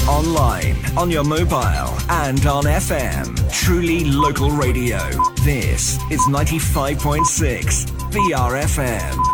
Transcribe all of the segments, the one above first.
online, on your mobile, and on FM. Truly local radio. This is 95.6 BRFM.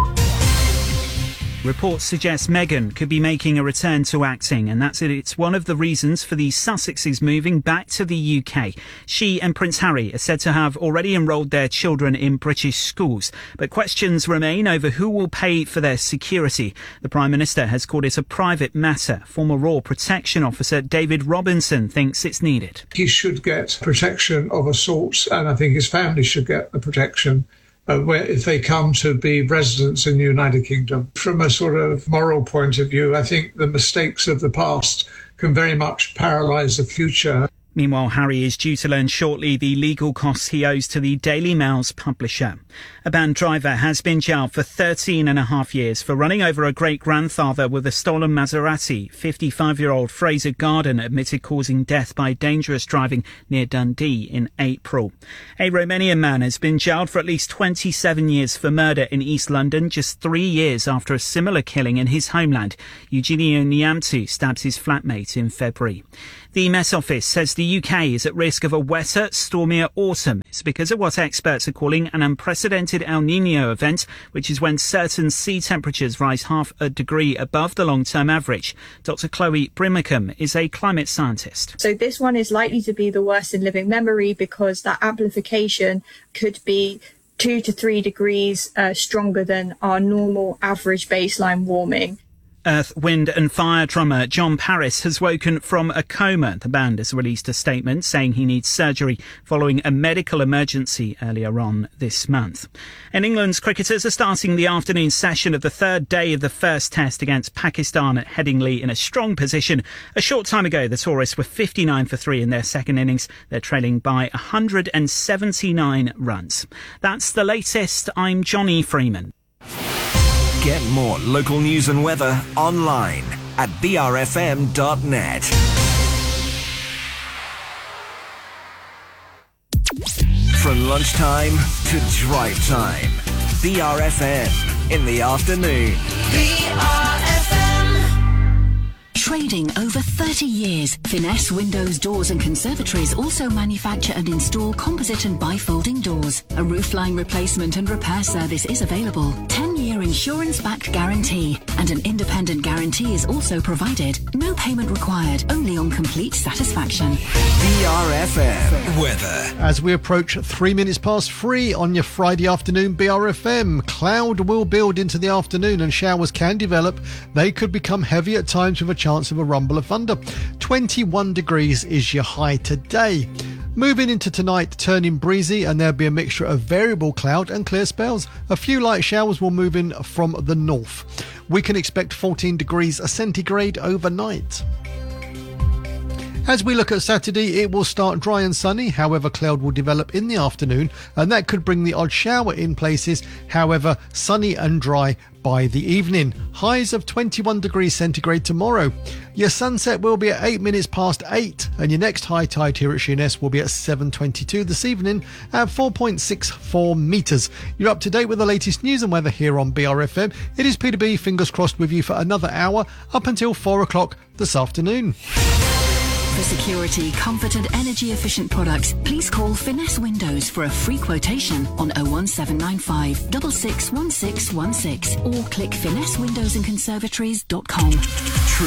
Reports suggest Meghan could be making a return to acting, and it's one of the reasons for the Sussexes moving back to the UK. She and Prince Harry are said to have already enrolled their children in British schools, but questions remain over who will pay for their security. The Prime Minister has called it a private matter. Former Royal Protection Officer David Robinson thinks it's needed. He should get protection of a sort, and I think his family should get the protection if they come to be residents in the United Kingdom. From a sort of moral point of view, I think the mistakes of the past can very much paralyse the future. Meanwhile, Harry is due to learn shortly the legal costs he owes to the Daily Mail's publisher. A banned driver has been jailed for 13 and a half years for running over a great-grandfather with a stolen Maserati. 55-year-old Fraser Garden admitted causing death by dangerous driving near Dundee in April. A Romanian man has been jailed for at least 27 years for murder in East London, just 3 years after a similar killing in his homeland. Eugenio Niamtu stabbed his flatmate in February. The Met Office says the UK is at risk of a wetter, stormier autumn. It's because of what experts are calling an unprecedented El Niño event, which is when certain sea temperatures rise half a degree above the long-term average. Dr. Chloe Brimacombe is a climate scientist. So this one is likely to be the worst in living memory because that amplification could be 2 to 3 degrees stronger than our normal average baseline warming. Earth, Wind and Fire drummer John Paris has woken from a coma. The band has released a statement saying he needs surgery following a medical emergency earlier on this month. And England's cricketers are starting the afternoon session of the third day of the first test against Pakistan at Headingley in a strong position. A short time ago, the tourists were 59 for 3 in their second innings. They're trailing by 179 runs. That's the latest. I'm Johnny Freeman. Get more local news and weather online at brfm.net. From lunchtime to drive time, BRFM in the afternoon. BRFM. Trading over 30 years, Finesse Windows, Doors and Conservatories also manufacture and install composite and bifolding doors. A roofline replacement and repair service is available. 10-year insurance-backed guarantee and an independent guarantee is also provided. No payment required, only on complete satisfaction. BRFM weather. As we approach 3 minutes past 3 on your Friday afternoon, BRFM, cloud will build into the afternoon and showers can develop. They could become heavy at times with a chance of a rumble of thunder. 21 degrees is your high today. Moving into tonight, turning breezy, and there'll be a mixture of variable cloud and clear spells. A few light showers will move in from the north. We can expect 14 degrees centigrade overnight. As we look at Saturday, it will start dry and sunny, however cloud will develop in the afternoon and that could bring the odd shower in places, however sunny and dry by the evening. Highs of 21 degrees centigrade tomorrow. Your sunset will be at 8 minutes past 8 and your next high tide here at Sheerness will be at 7:22 this evening at 4.64 metres. You're up to date with the latest news and weather here on BRFM. It is Peter B, fingers crossed with you for another hour up until 4 o'clock this afternoon. For security, comfort and energy efficient products, please call Finesse Windows for a free quotation on 01795 661616 or click finessewindowsandconservatories.com.